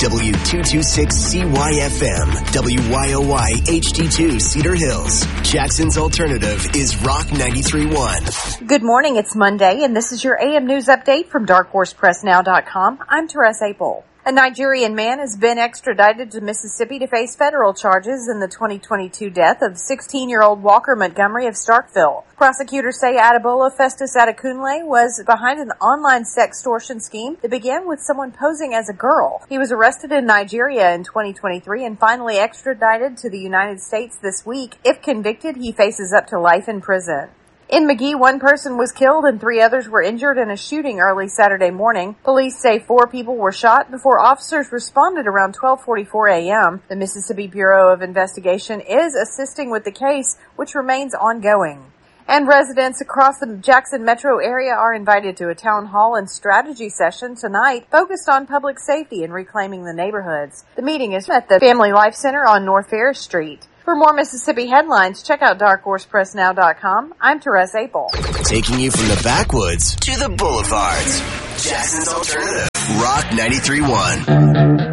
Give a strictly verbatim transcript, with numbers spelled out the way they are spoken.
W two twenty-six C Y F M, W Y O Y H D two Cedar Hills. Jackson's alternative is Rock ninety-three point one. Good morning, it's Monday, and this is your A M News Update from dark horse press now dot com. I'm Teresa Apel. A Nigerian man has been extradited to Mississippi to face federal charges in the twenty twenty-two death of sixteen-year-old Walker Montgomery of Starkville. Prosecutors say Adebola Festus Adekunle was behind an online sextortion scheme that began with someone posing as a girl. He was arrested in Nigeria in twenty twenty-three and finally extradited to the United States this week. If convicted, he faces up to life in prison. In Magee, one person was killed and three others were injured in a shooting early Saturday morning. Police say four people were shot before officers responded around twelve forty-four a.m. The Mississippi Bureau of Investigation is assisting with the case, which remains ongoing. And residents across the Jackson metro area are invited to a town hall and strategy session tonight focused on public safety and reclaiming the neighborhoods. The meeting is at the Family Life Center on North Ferris Street. For more Mississippi headlines, check out dark horse press now dot com. I'm Teresa Apel. Taking you from the backwoods to the boulevards. Jackson's alternative, Rock ninety-three point one.